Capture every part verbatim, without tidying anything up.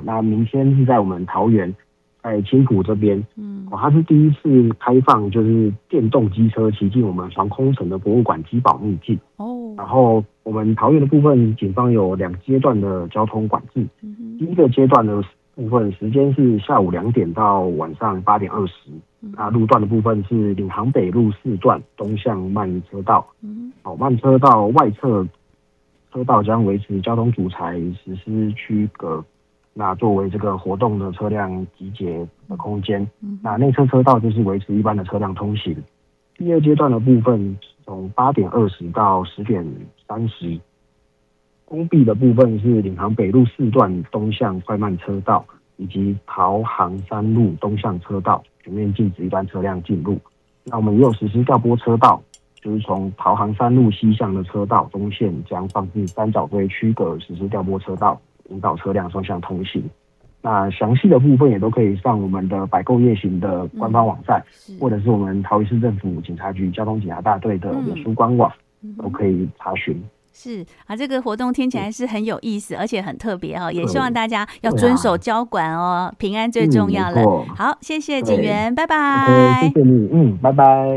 那明天是在我们桃园，在青埔这边，嗯，哦，它是第一次开放就是电动机车骑进我们防空城的博物馆机保秘境。哦，然后我们桃园的部分，警方有两阶段的交通管制。嗯、第一个阶段的部分时间是下午两点到晚上八点二十。那路段的部分是领航北路四段东向慢车道。嗯，好，慢车道外侧车道将维持交通阻裁，实施区隔。那作为这个活动的车辆集结的空间，嗯、那内侧车道就是维持一般的车辆通行。第二阶段的部分从八点二十到十点三十，封闭的部分是领航北路四段东向快慢车道，以及桃航三路东向车道，全面禁止一般车辆进入。那我们也有实施调拨车道，就是从桃航三路西向的车道东线将放置三角锥区隔，实施调拨车道，引导车辆双向通行。那详细的部分也都可以上我们的百购夜行的官方网站，嗯、或者是我们桃园市政府警察局交通警察大队的脸书官网，嗯、都可以查询。 是啊，这个活动听起来是很有意思，而且很特别哈，也希望大家要遵守交管哦，啊、平安最重要了。嗯、好，谢谢警员，拜拜。 Okay, 谢谢你，嗯，拜拜。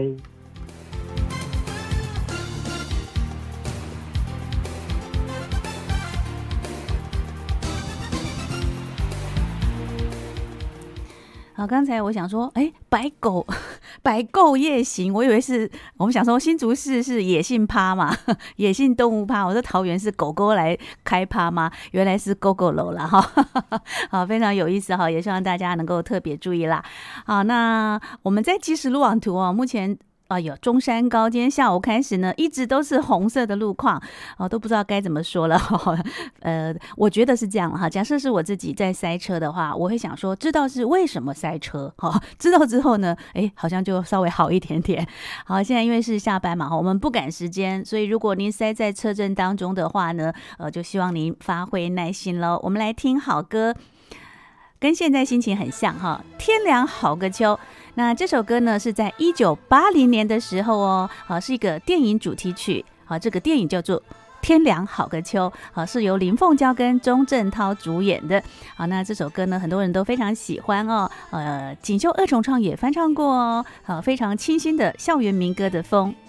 好，刚才我想说，哎，百狗百购夜行，我以为是我们想说新竹市是野性趴嘛，野性动物趴，我说桃园是狗狗来开趴吗？原来是狗狗楼啦哈，好，非常有意思哈，也希望大家能够特别注意啦。好，那我们在即时路网图哦，目前。啊，有中山高，今天下午开始呢，一直都是红色的路况，哦，都不知道该怎么说了。哦、呃，我觉得是这样哈。假设是我自己在塞车的话，我会想说，知道是为什么塞车，哈、哦，知道之后呢，哎，好像就稍微好一点点。好，现在因为是下班嘛，我们不赶时间，所以如果您塞在车阵当中的话呢，呃，就希望您发挥耐心喽。我们来听好歌。跟现在心情很像哈，天凉好个秋。那这首歌呢是在一九八零年的时候哦，啊是一个电影主题曲，啊这个电影叫做《天凉好个秋》，啊是由林凤娇跟钟镇涛主演的。好，那这首歌呢很多人都非常喜欢哦，呃锦绣二重唱也翻唱过哦，啊非常清新的校园民歌的风。